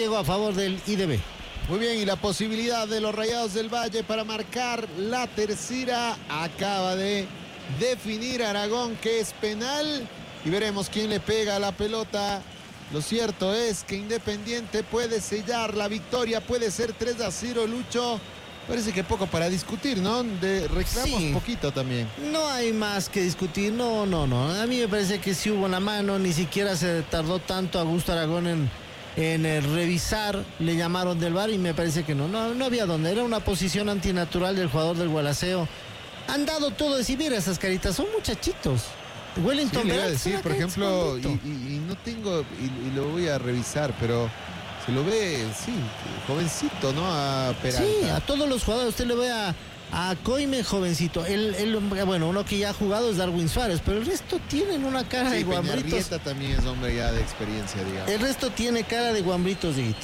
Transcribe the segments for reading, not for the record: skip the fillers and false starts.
Llegó a favor del IDB. Muy bien, y la posibilidad de los Rayados del Valle para marcar la tercera acaba de definir Aragón, que es penal, y veremos quién le pega a la pelota. Lo cierto es que Independiente puede sellar la victoria, puede ser 3-0, Lucho. Parece que poco para discutir, ¿no? De reclamos Sí. poquito también. No hay más que discutir, no. A mí me parece que sí hubo una mano, ni siquiera se tardó tanto Augusto Aragón en revisar, le llamaron del VAR y me parece que no había donde, era una posición antinatural del jugador del Gualaceo. Han dado todo, y si mira esas caritas, son muchachitos. Wellington, Sí, le iba a Peralta, decir, por ejemplo, y no tengo, y lo voy a revisar, pero se lo ve, sí, jovencito, ¿no? A Peralta. Sí, a todos los jugadores, usted le ve a Coime jovencito. Bueno, uno que ya ha jugado es Darwin Suárez, pero el resto tienen una cara de guambritos. Peñarrieta también es hombre ya de experiencia, digamos. El resto tiene cara de guambritos, Dieguito.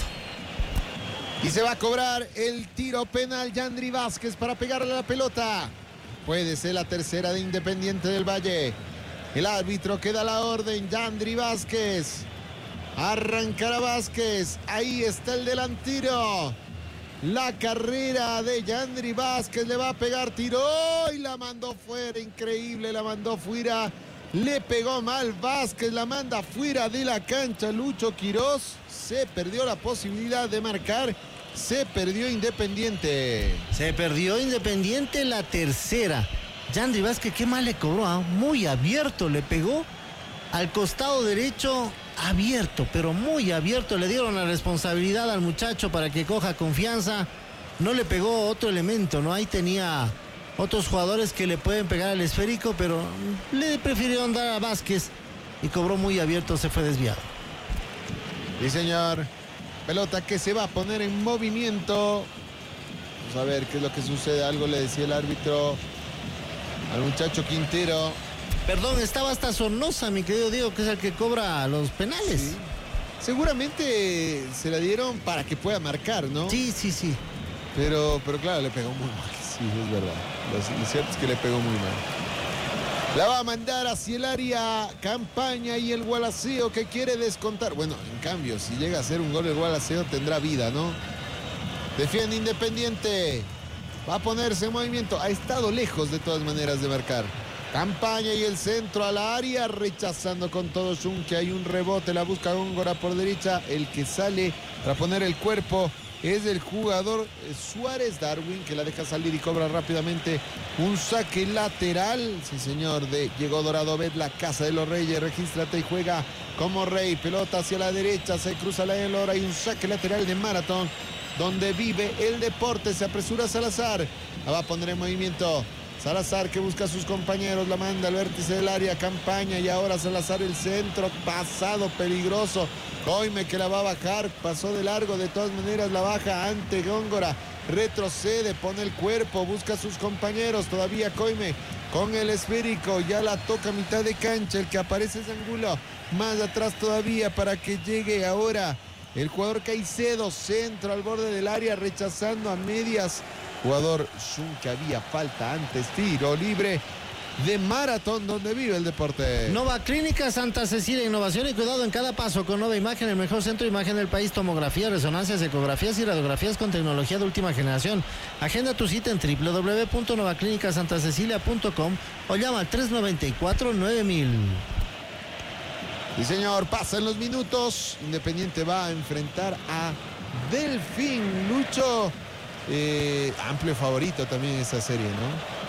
Y se va a cobrar el tiro penal Yandri Vázquez para pegarle a la pelota. Puede ser la tercera de Independiente del Valle. El árbitro queda la orden, Yandri Vázquez. Arrancará Vázquez. Ahí está el delantero. La carrera de Yandri Vázquez, le va a pegar, tiró y la mandó fuera, increíble, la mandó fuera. Le pegó mal Vázquez, la manda fuera de la cancha. Lucho Quirós, se perdió la posibilidad de marcar. Se perdió Independiente. Se perdió Independiente la tercera. Yandri Vázquez, qué mal le cobró, ¿eh? Muy abierto, le pegó al costado derecho, abierto, pero muy abierto. Le dieron la responsabilidad al muchacho para que coja confianza. No le pegó otro elemento, ¿no? Ahí tenía otros jugadores que le pueden pegar al esférico, pero le prefirieron dar a Vázquez y cobró muy abierto, se fue desviado. Sí, señor. Pelota que se va a poner en movimiento. Vamos a ver qué es lo que sucede. Algo le decía el árbitro al muchacho Quintero. Perdón, estaba hasta Sornosa, mi querido Diego, que es el que cobra los penales. Sí. Seguramente se la dieron para que pueda marcar, ¿no? Sí. Pero claro, le pegó muy mal. Sí, es verdad. Lo cierto es que le pegó muy mal. La va a mandar hacia el área Campaña y el Gualaceo, que quiere descontar. Bueno, en cambio, si llega a ser un gol el Gualaceo tendrá vida, ¿no? Defiende Independiente. Va a ponerse en movimiento. Ha estado lejos de todas maneras de marcar. Campaña y el centro al área, rechazando con todo Junque. Hay un rebote, la busca Góngora por derecha. El que sale para poner el cuerpo es el jugador Suárez Darwin, que la deja salir y cobra rápidamente un saque lateral. Sí, señor, de Llegó Dorado Bet, la casa de los Reyes. Regístrate y juega como rey. Pelota hacia la derecha, se cruza la Elora y un saque lateral de Maratón, donde vive el deporte. Se apresura Salazar, la va a poner en movimiento. Salazar, que busca a sus compañeros, la manda al vértice del área, Campaña, y ahora Salazar, el centro, pasado peligroso. Coime, que la va a bajar, pasó de largo, de todas maneras la baja ante Góngora, retrocede, pone el cuerpo, busca a sus compañeros, todavía Coime con el esférico, ya la toca a mitad de cancha, el que aparece es Angulo, más atrás todavía para que llegue ahora el jugador Caicedo, centro al borde del área, rechazando a medias. Jugador Junque, había falta antes, tiro libre de Maratón, donde vive el deporte. Nova Clínica Santa Cecilia, innovación y cuidado en cada paso con Nova Imagen, el mejor centro de imagen del país, tomografías, resonancias, ecografías y radiografías con tecnología de última generación. Agenda tu cita en www.novaclinicasantasecilia.com o llama al 394-9000. Sí, señor, pasan los minutos. Independiente va a enfrentar a Delfín. Lucho, amplio favorito también en esa serie, ¿no?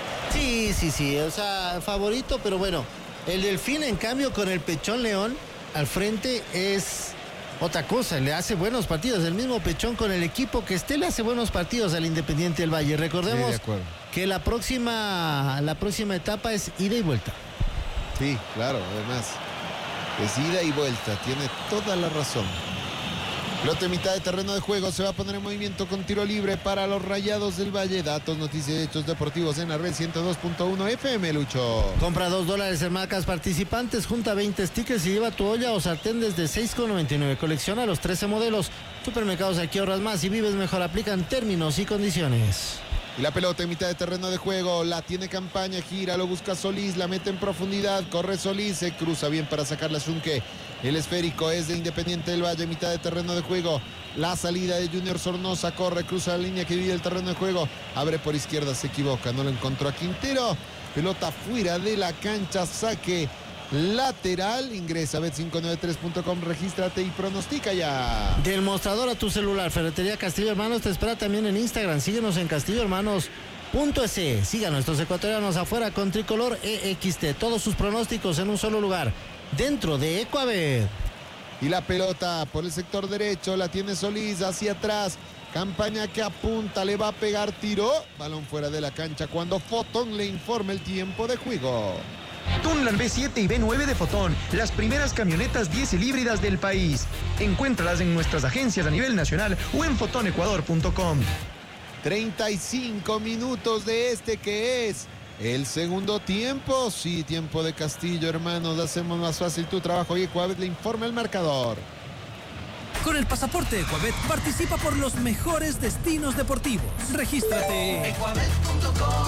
Sí, o sea, favorito, pero bueno, el Delfín, en cambio, con el Pechón León al frente es otra cosa, le hace buenos partidos. El mismo Pechón con el equipo que esté le hace buenos partidos al Independiente del Valle. Recordemos que la próxima etapa es ida y vuelta. Sí, claro, además es ida y vuelta, tiene toda la razón. Pelota en mitad de terreno de juego, se va a poner en movimiento con tiro libre para los Rayados del Valle. Datos, noticias y hechos deportivos en la red 102.1 FM, Lucho. Compra $2 en marcas participantes, junta 20 stickers y lleva tu olla o sartén desde $6,99. Colecciona los 13 modelos. Supermercados, aquí ahorras más y vives mejor. Aplican términos y condiciones. Y la pelota en mitad de terreno de juego, la tiene Campaña, gira, lo busca Solís, la mete en profundidad, corre Solís, se cruza bien para sacar la Xunque. El esférico es de Independiente del Valle, mitad de terreno de juego. La salida de Junior Sornosa, corre, cruza la línea que divide el terreno de juego. Abre por izquierda, se equivoca, no lo encontró a Quintero. Pelota fuera de la cancha, saque lateral. Ingresa a bet593.com, regístrate y pronostica ya. Del mostrador a tu celular, Ferretería Castillo Hermanos te espera también en Instagram. Síguenos en castillohermanos.es. Siga a nuestros ecuatorianos afuera con Tricolor EXT. Todos sus pronósticos en un solo lugar, dentro de Ecuabet. Y la pelota por el sector derecho, la tiene Solís hacia atrás. Campaña que apunta, le va a pegar, tiró. Balón fuera de la cancha cuando Fotón le informa el tiempo de juego. Tunland B7 y B9 de Fotón, las primeras camionetas diésel híbridas del país. Encuéntralas en nuestras agencias a nivel nacional o en fotonecuador.com. 35 minutos de este que es el segundo tiempo. Sí, tiempo de Castillo Hermanos. Hacemos más fácil tu trabajo y Ecuabet le informa el marcador. Con el pasaporte Ecuabet participa por los mejores destinos deportivos. Regístrate. Ecuabet.com.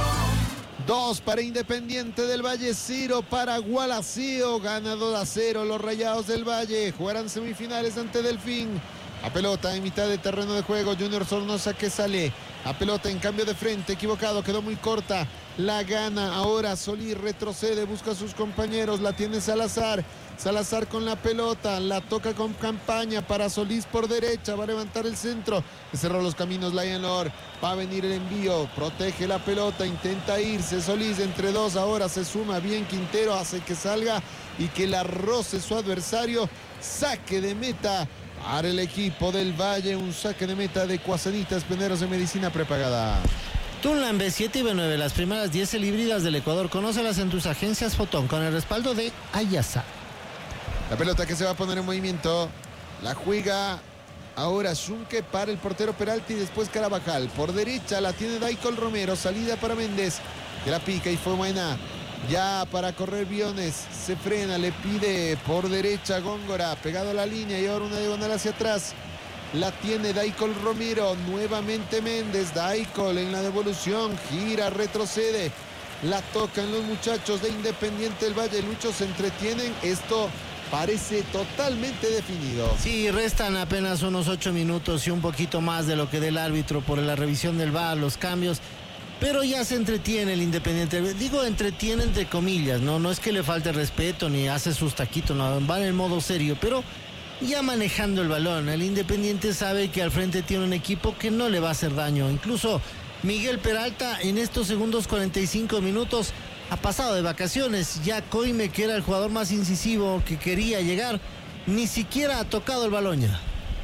2 para Independiente del Valle, 0 para Gualaceo. Gana 2-0 los Rayados del Valle. Jugarán semifinales ante Delfín. A pelota en mitad de terreno de juego. Junior Sornosa que sale. A pelota en cambio de frente. Equivocado, quedó muy corta. La gana ahora Solís, retrocede, busca a sus compañeros. La tiene Salazar. Salazar con la pelota, la toca con Campaña para Solís por derecha, va a levantar el centro, cerró los caminos Lion Lord, va a venir el envío, protege la pelota, intenta irse Solís entre dos, ahora se suma bien Quintero, hace que salga y que la roce su adversario. Saque de meta para el equipo del Valle, un saque de meta de Cuasanitas Peneros de Medicina Prepagada. Tunland B7 y B9, las primeras 10 híbridas del Ecuador, conócelas en tus agencias Fotón con el respaldo de Ayasa. La pelota que se va a poner en movimiento, la juega ahora Xunque para el portero Peralta y después Carabajal. Por derecha la tiene Daicol Romero, salida para Méndez, que la pica y fue buena. Ya para correr Biones, se frena, le pide por derecha Góngora, pegado a la línea y ahora una diagonal hacia atrás. La tiene Daicol Romero, nuevamente Méndez, Daicol en la devolución, gira, retrocede. La tocan los muchachos de Independiente del Valle, muchos se entretienen, esto parece totalmente definido. Sí, restan apenas unos 8 minutos y un poquito más de lo que dé el árbitro por la revisión del VAR, los cambios, pero ya se entretiene el Independiente. Digo entretiene entre comillas, no es que le falte respeto ni hace sus taquitos, no, va en el modo serio, pero ya manejando el balón. El Independiente sabe que al frente tiene un equipo que no le va a hacer daño. Incluso Miguel Peralta en estos segundos 45 minutos ha pasado de vacaciones. Ya Coime, que era el jugador más incisivo que quería llegar, ni siquiera ha tocado el balón ya.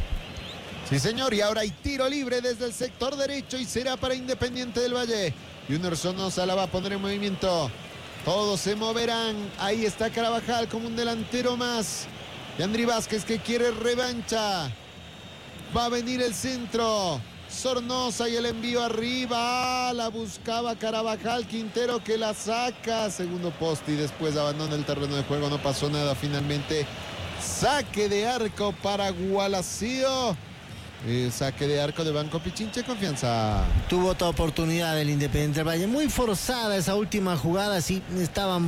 Sí, señor, y ahora hay tiro libre desde el sector derecho y será para Independiente del Valle. Junior Sornosa la va a poner en movimiento. Todos se moverán. Ahí está Carabajal como un delantero más. Yandri Vázquez que quiere revancha. Va a venir el centro. Sornosa y el envío arriba. La buscaba Carabajal. Quintero que la saca. Segundo poste y después abandona el terreno de juego. No pasó nada finalmente. Saque de arco para Gualaceo. Saque de arco de Banco Pichincha Confianza. Tuvo otra oportunidad el Independiente del Valle. Muy forzada esa última jugada. Sí, estaba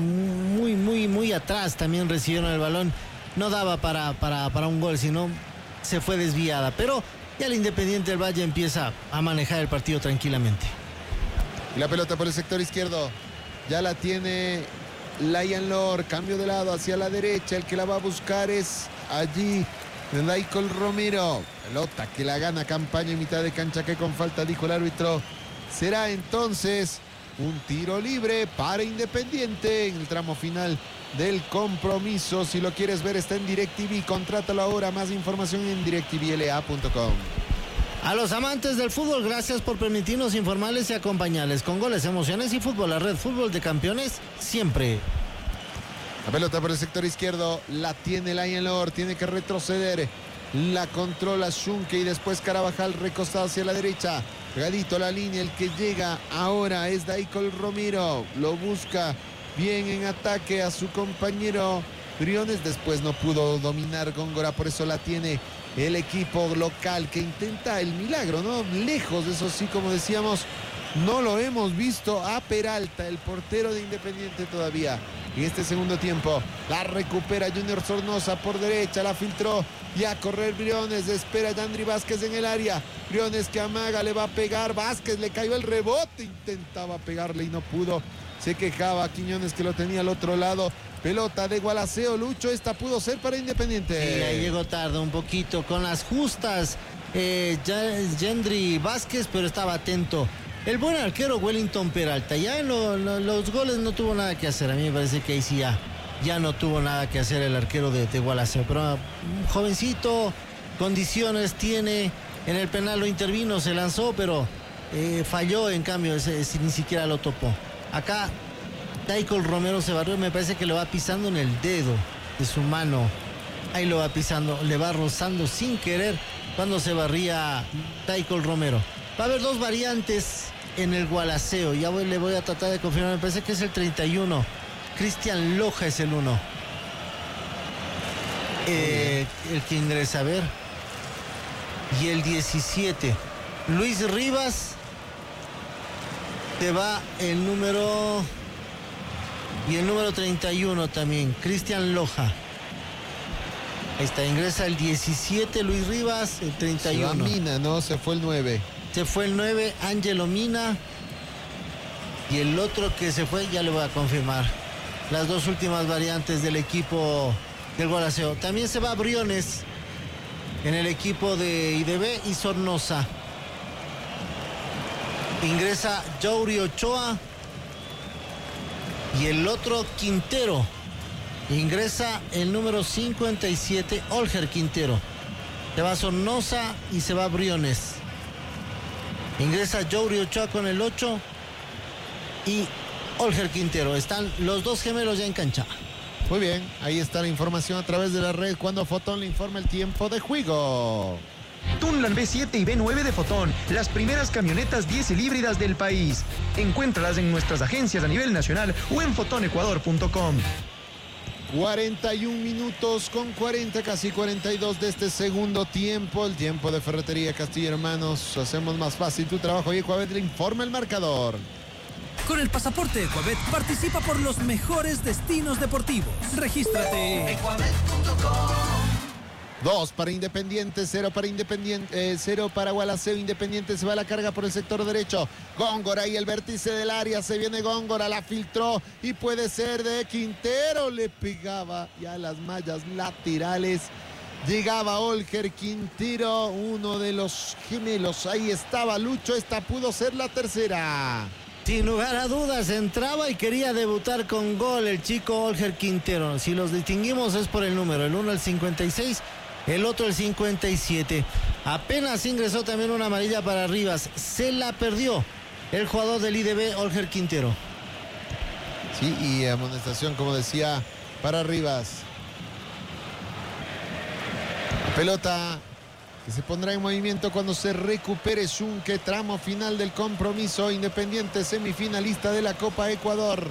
muy atrás. También recibieron el balón. No daba para un gol, sino se fue desviada. Pero ya el Independiente del Valle empieza a manejar el partido tranquilamente. Y la pelota por el sector izquierdo. Ya la tiene Lion Lord. Cambio de lado hacia la derecha. El que la va a buscar es allí Daicol Romero. Pelota que la gana Campaña en mitad de cancha, que con falta dijo el árbitro. Será entonces un tiro libre para Independiente en el tramo final del compromiso. Si lo quieres ver está en DirecTV, contrátalo ahora. Más información en directvla.com. A los amantes del fútbol, gracias por permitirnos informarles y acompañarles con goles, emociones y fútbol. La red Fútbol de Campeones siempre. La pelota por el sector izquierdo, la tiene Lion Lord, tiene que retroceder. La controla Xunque y después Carabajal recostado hacia la derecha. Pegadito a la línea, el que llega ahora es Daicol Romero. Lo busca bien en ataque a su compañero Briones. Después no pudo dominar Góngora, por eso la tiene el equipo local que intenta el milagro, ¿no? Lejos, eso sí, como decíamos, no lo hemos visto a Peralta, el portero de Independiente todavía. En este segundo tiempo la recupera Junior Sornosa por derecha, la filtró y a correr Briones, espera Yandri Vázquez en el área. Briones que amaga, le va a pegar, Vázquez le cayó el rebote, intentaba pegarle y no pudo. Se quejaba Quiñones que lo tenía al otro lado. Pelota de Gualaceo, Lucho, esta pudo ser para Independiente. Sí, ahí llegó tarde un poquito con las justas Yandri Vázquez, pero estaba atento el buen arquero Wellington Peralta. Ya en los goles no tuvo nada que hacer. A mí me parece que ahí sí ya no tuvo nada que hacer el arquero de Gualaceo. Pero un jovencito, condiciones tiene. En el penal lo intervino, se lanzó, pero falló. En cambio, ni siquiera lo topó. Acá Taicol Romero se barrió, me parece que le va pisando en el dedo de su mano. Ahí lo va pisando, le va rozando sin querer cuando se barría Taicol Romero. Va a haber dos variantes en el Gualaceo. Ya le voy a tratar de confirmar, me parece que es el 31. Cristian Loja es el 1. El que ingresa, a ver. Y el 17. Luis Rivas. Te va el número. Y el número 31 también. Cristian Loja. Ahí está, ingresa el 17 Luis Rivas, el 31. Se va Mina, ¿no? Se fue el 9. Se fue el 9, Ángelo Mina. Y el otro que se fue, ya le voy a confirmar. Las dos últimas variantes del equipo del Gualaceo. También se va Briones en el equipo de IDB y Sornosa. Ingresa Yauri Ochoa. Y el otro Quintero. Ingresa el número 57, Olger Quintero. Se va Sornosa y se va Briones. Ingresa Yauri Ochoa con el 8 y Olger Quintero. Están los dos gemelos ya en cancha. Muy bien, ahí está la información a través de la red cuando Fotón le informa el tiempo de juego. Tunland B7 y B9 de Fotón, las primeras camionetas diésel híbridas del país. Encuéntralas en nuestras agencias a nivel nacional o en fotonecuador.com. 41 minutos con 40, casi 42 de este segundo tiempo. El tiempo de Ferretería Castillo Hermanos. Hacemos más fácil tu trabajo y Ecuabet le informa el marcador. Con el pasaporte Ecuabet participa por los mejores destinos deportivos. Regístrate. Ecuabet.com. 2 para Independiente, 0 para Independiente, 0 para Gualaceo. Independiente se va a la carga por el sector derecho. Góngora y el vértice del área. Se viene Góngora, la filtró y puede ser de Quintero. Le pegaba ya las mallas laterales. Llegaba Olger Quintero, uno de los gemelos. Ahí estaba Lucho. Esta pudo ser la tercera. Sin lugar a dudas, entraba y quería debutar con gol el chico Olger Quintero. Si los distinguimos es por el número, el uno el 56, el otro el 57. Apenas ingresó también una amarilla para Rivas. Se la perdió el jugador del IDB, Olger Quintero. Sí, y amonestación, como decía, para Rivas. La pelota que se pondrá en movimiento cuando se recupere Xunque, tramo final del compromiso. Independiente semifinalista de la Copa Ecuador.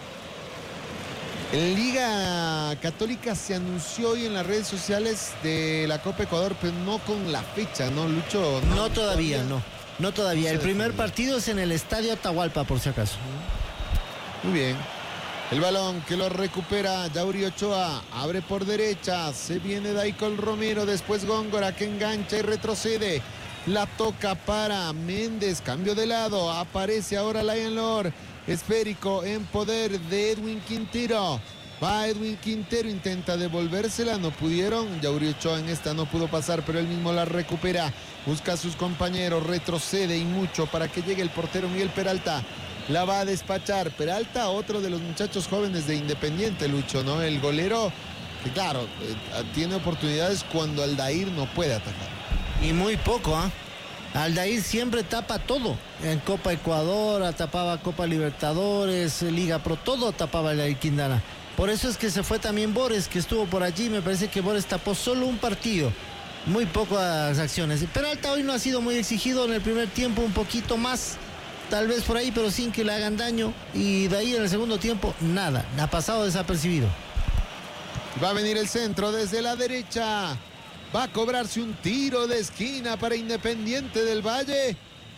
En Liga Católica se anunció hoy en las redes sociales de la Copa Ecuador, pero no con la fecha, ¿no, Lucho? No todavía. No todavía. El primer partido es en el Estadio Atahualpa, por si acaso. Muy bien. El balón que lo recupera Yauri Ochoa, abre por derecha, se viene Taicol Romero, después Góngora que engancha y retrocede. La toca para Méndez, cambio de lado, aparece ahora Lion Lord, esférico en poder de Edwin Quintero. Va Edwin Quintero, intenta devolvérsela, no pudieron. Yauri Ochoa en esta no pudo pasar, pero él mismo la recupera. Busca a sus compañeros, retrocede y mucho para que llegue el portero Miguel Peralta. La va a despachar Peralta, otro de los muchachos jóvenes de Independiente, Lucho, ¿no? El golero, que claro, tiene oportunidades cuando Aldair no puede atacar. Y muy poco, ¿ah? Aldair siempre tapa todo. En Copa Ecuador, tapaba Copa Libertadores, Liga Pro, todo tapaba Aldair Quintana. Por eso es que se fue también Bores, que estuvo por allí. Me parece que Bores tapó solo un partido. Muy pocas acciones. Peralta hoy no ha sido muy exigido en el primer tiempo, un poquito más. Tal vez por ahí, pero sin que le hagan daño. Y de ahí en el segundo tiempo, nada. Ha pasado desapercibido. Va a venir el centro desde la derecha. Va a cobrarse un tiro de esquina para Independiente del Valle.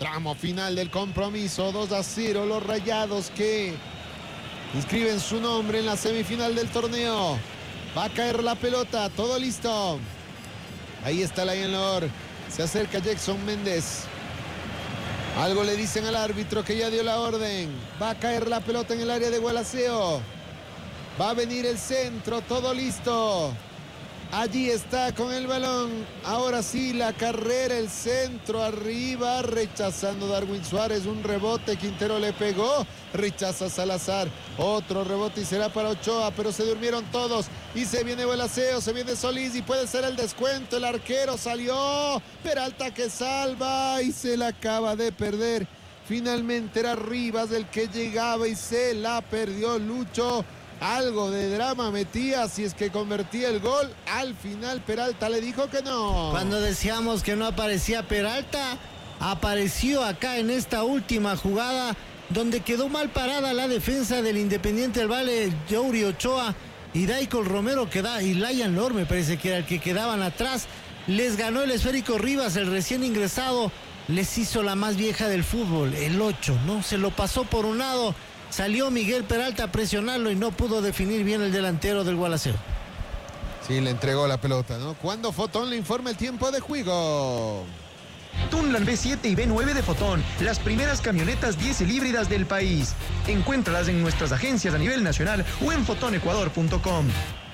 Tramo final del compromiso, 2-0, los Rayados que inscriben su nombre en la semifinal del torneo. Va a caer la pelota, todo listo. Ahí está Lion Lord, se acerca Jackson Méndez. Algo le dicen al árbitro que ya dio la orden. Va a caer la pelota en el área de Gualaceo. Va a venir el centro, todo listo. Allí está con el balón. Ahora sí, la carrera, el centro arriba, rechazando Darwin Suárez. Un rebote, Quintero le pegó. Rechaza Salazar. Otro rebote y será para Ochoa, pero se durmieron todos. Y se viene Gualaceo, se viene Solís y puede ser el descuento. El arquero salió. Peralta que salva y se la acaba de perder. Finalmente era Rivas el que llegaba y se la perdió Lucho. Algo de drama metía si es que convertía el gol. Al final Peralta le dijo que no. Cuando decíamos que no aparecía Peralta, apareció acá en esta última jugada donde quedó mal parada la defensa del Independiente del Valle, Yauri Ochoa y Daicol Romero y Lion Lord me parece que era el que quedaban atrás. Les ganó el esférico Rivas, el recién ingresado, les hizo la más vieja del fútbol, el 8, ¿no? Se lo pasó por un lado. Salió Miguel Peralta a presionarlo y no pudo definir bien el delantero del Gualaceo. Sí, le entregó la pelota, ¿no? Cuando Fotón le informa el tiempo de juego. Tunland B7 y B9 de Fotón, las primeras camionetas diésel híbridas del país. Encuéntralas en nuestras agencias a nivel nacional o en fotonecuador.com.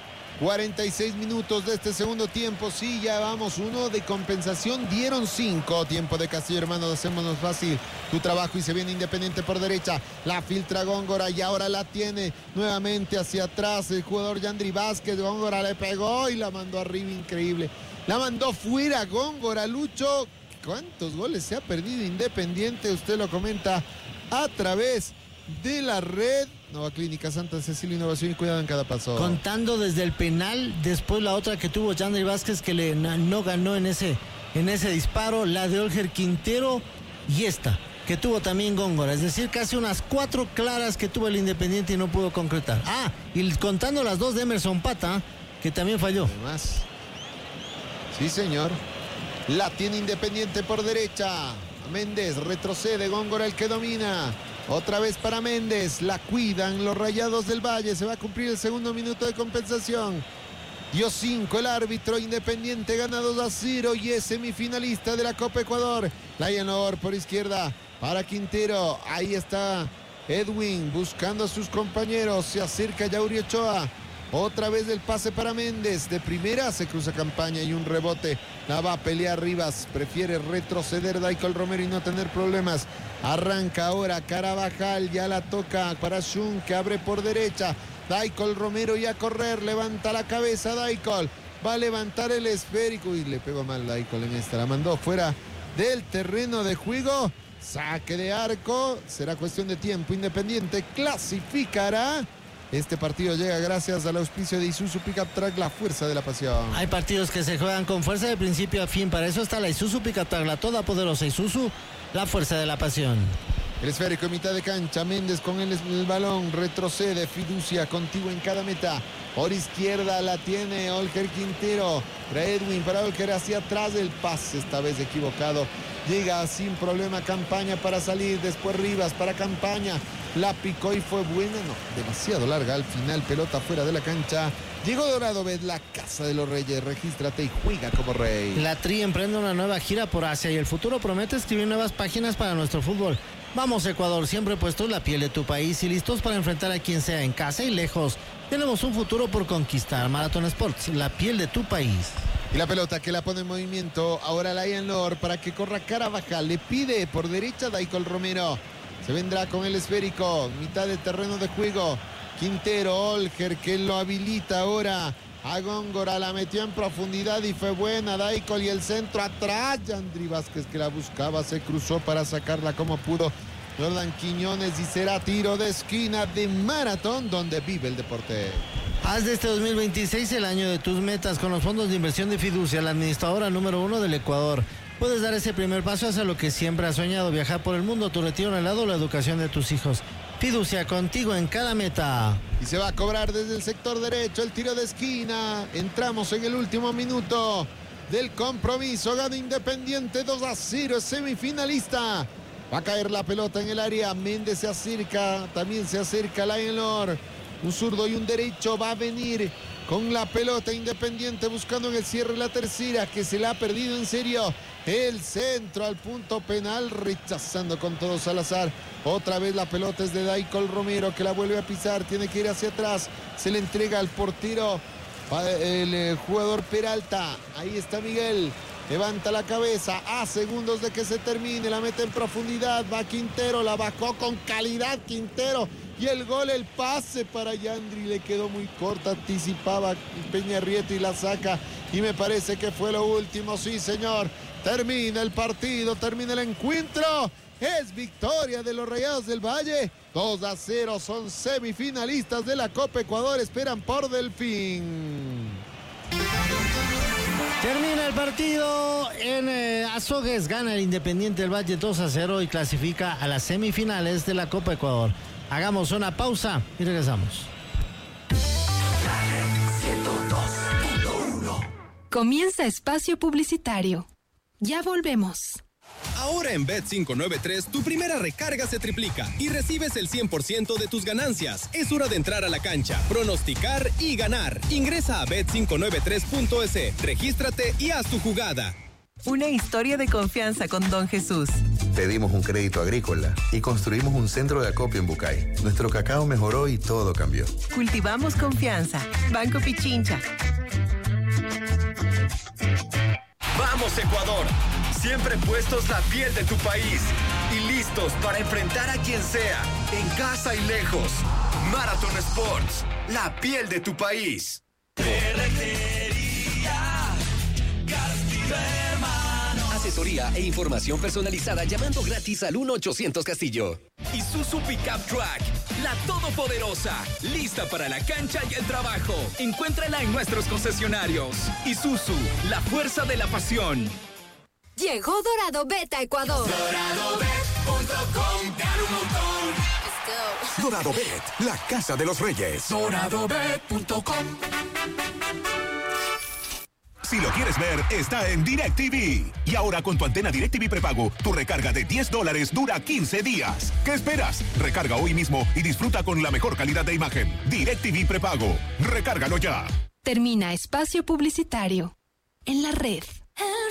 46 minutos de este segundo tiempo. Sí, ya vamos uno de compensación. Dieron 5. Tiempo de Castillo, hermanos. Hacémonos fácil tu trabajo y se viene Independiente por derecha. La filtra Góngora y ahora la tiene nuevamente hacia atrás el jugador Yandri Vázquez. Góngora le pegó y la mandó arriba. Increíble. La mandó fuera Góngora. Lucho, ¿cuántos goles se ha perdido Independiente? Usted lo comenta a través de la red. Nueva Clínica Santa Cecilia, innovación y cuidado en cada paso. Contando desde el penal, después la otra que tuvo Yandri Vázquez que no ganó en ese disparo, la de Olger Quintero y esta que tuvo también Góngora, es decir, casi unas 4 claras que tuvo el Independiente y no pudo concretar. Y contando las 2 de Emerson Pata, que también falló. Además, sí señor, la tiene Independiente por derecha. Méndez retrocede, Góngora el que domina. Otra vez para Méndez, la cuidan los Rayados del Valle, se va a cumplir el segundo minuto de compensación. Dio 5 el árbitro, Independiente gana 2-0 y es semifinalista de la Copa Ecuador. Lion Lord por izquierda para Quintero, ahí está Edwin buscando a sus compañeros, se acerca Yauri Ochoa. Otra vez el pase para Méndez, de primera se cruza Campaña y un rebote, la va a pelear Rivas, prefiere retroceder Daicol Romero y no tener problemas. Arranca ahora Carabajal, ya la toca para Shun que abre por derecha. Daicol Romero y a correr, levanta la cabeza Daicol, va a levantar el esférico y le pegó mal Daicol en esta, la mandó fuera del terreno de juego. Saque de arco, será cuestión de tiempo. Independiente clasificará. Este partido llega gracias al auspicio de Isuzu Pickup Truck, la fuerza de la pasión. Hay partidos que se juegan con fuerza de principio a fin. Para eso está la Isuzu Pickup Truck, la toda poderosa Isuzu, la fuerza de la pasión. El esférico en mitad de cancha, Méndez con el balón, retrocede, Fiducia contigo en cada meta. Por izquierda la tiene Olger Quintero, para Edwin, para Olger hacia atrás, el pase esta vez equivocado. Llega sin problema Campaña para salir, después Rivas para Campaña. La picó y fue buena, no, demasiado larga al final, pelota fuera de la cancha. Llegó Dorado Bet, la casa de los reyes, regístrate y juega como rey. La Tri emprende una nueva gira por Asia y el futuro promete escribir nuevas páginas para nuestro fútbol. Vamos Ecuador, siempre puestos la piel de tu país y listos para enfrentar a quien sea en casa y lejos. Tenemos un futuro por conquistar. Marathon Sports, la piel de tu país. Y la pelota que la pone en movimiento, ahora Lion Lord para que corra Carabajal, le pide por derecha Daicol Romero. Se vendrá con el esférico, mitad de terreno de juego. Quintero, Olger que lo habilita ahora a Góngora, la metió en profundidad y fue buena. Daicol y el centro atrás. Yandri Vázquez que la buscaba, se cruzó para sacarla como pudo Jordan Quiñones y será tiro de esquina de Maratón, donde vive el deporte. Haz de este 2026 el año de tus metas con los fondos de inversión de Fiducia, la administradora número 1 del Ecuador. Puedes dar ese primer paso hacia lo que siempre has soñado, viajar por el mundo, tu retiro en el lado, la educación de tus hijos. Fiducia, contigo en cada meta. Y se va a cobrar desde el sector derecho el tiro de esquina. Entramos en el último minuto del compromiso. Gana Independiente 2-0, es semifinalista Va a caer la pelota en el área. Méndez se acerca. También se acerca Lainor. Un zurdo y un derecho. Va a venir con la pelota Independiente buscando en el cierre la tercera, que se la ha perdido en serio. El centro al punto penal, rechazando con todo Salazar. Otra vez la pelota es de Daicol Romero, que la vuelve a pisar. Tiene que ir hacia atrás. Se le entrega al portero, el jugador Peralta. Ahí está Miguel. Levanta la cabeza a segundos de que se termine. La mete en profundidad. Va Quintero. La bajó con calidad Quintero. Y el gol, el pase para Yandri. Le quedó muy corta. Anticipaba Peñarrieta y la saca. Y me parece que fue lo último. Sí, señor. Termina el partido. Termina el encuentro. Es victoria de los Rayados del Valle. 2-0. Son semifinalistas de la Copa Ecuador. Esperan por Delfín. Termina el partido en Azogues, gana el Independiente del Valle 2-0 y clasifica a las semifinales de la Copa Ecuador. Hagamos una pausa y regresamos. Comienza espacio publicitario. Ya volvemos. Ahora en Bet593 tu primera recarga se triplica y recibes el 100% de tus ganancias. Es hora de entrar a la cancha, pronosticar y ganar. Ingresa a bet593.es, regístrate y haz tu jugada. Una historia de confianza con Don Jesús. Pedimos un crédito agrícola y construimos un centro de acopio en Bucay. Nuestro cacao mejoró y todo cambió. Cultivamos confianza. Banco Pichincha. ¡Vamos, Ecuador! Siempre puestos la piel de tu país y listos para enfrentar a quien sea, en casa y lejos. Marathon Sports, la piel de tu país. Asesoría e información personalizada llamando gratis al 1-800 Castillo. Isuzu Pickup Truck, la todopoderosa, lista para la cancha y el trabajo. Encuéntrala en nuestros concesionarios. Isuzu, la fuerza de la pasión. Llegó Dorado Bet a Ecuador. DoradoBet.com, gana un montón. Let's go. Dorado Bet, la casa de los reyes. DoradoBet.com. Si lo quieres ver, está en DirecTV. Y ahora con tu antena DirecTV prepago, tu recarga de $10 dura 15 días. ¿Qué esperas? Recarga hoy mismo y disfruta con la mejor calidad de imagen. DirecTV prepago. Recárgalo ya. Termina espacio publicitario. En la red.